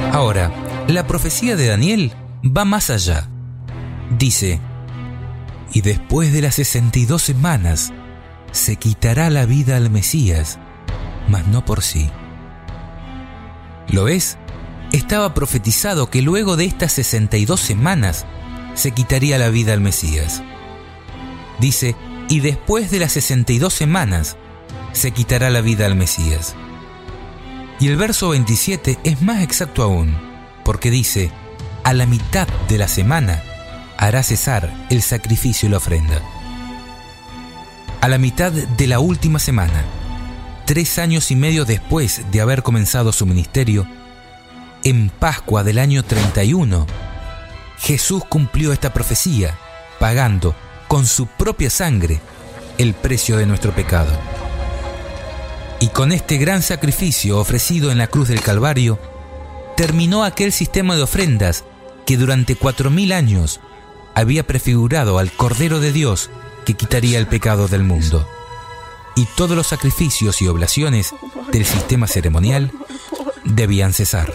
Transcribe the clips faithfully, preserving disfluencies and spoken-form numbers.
Ahora, la profecía de Daniel va más allá. Dice: y después de las sesenta y dos semanas se quitará la vida al Mesías, mas no por sí. ¿Lo ves? Estaba profetizado que luego de estas sesenta y dos semanas se quitaría la vida al Mesías. Dice: y después de las sesenta y dos semanas se quitará la vida al Mesías. Y el verso veintisiete es más exacto aún, porque dice: a la mitad de la semana hará cesar el sacrificio y la ofrenda. A la mitad de la última semana, tres años y medio después de haber comenzado su ministerio, en Pascua del año treinta y uno, Jesús cumplió esta profecía, pagando con su propia sangre el precio de nuestro pecado. Y con este gran sacrificio ofrecido en la cruz del Calvario, terminó aquel sistema de ofrendas que durante cuatro mil años había prefigurado al Cordero de Dios que quitaría el pecado del mundo. Y todos los sacrificios y oblaciones del sistema ceremonial debían cesar.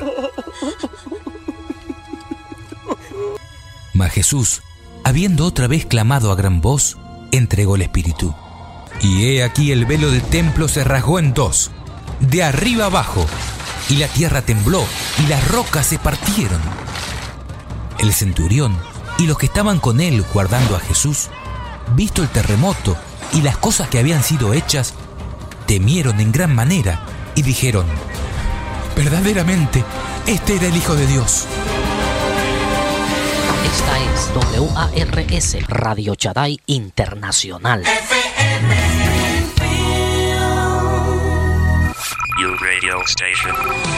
Mas Jesús, habiendo otra vez clamado a gran voz, entregó el Espíritu. Y he aquí el velo del templo se rasgó en dos, de arriba abajo, y la tierra tembló, y las rocas se partieron. El centurión y los que estaban con él guardando a Jesús, visto el terremoto y las cosas que habían sido hechas, temieron en gran manera y dijeron: verdaderamente, este era el Hijo de Dios. Esta es W A R S, Radio Shaddai Internacional. Your radio station.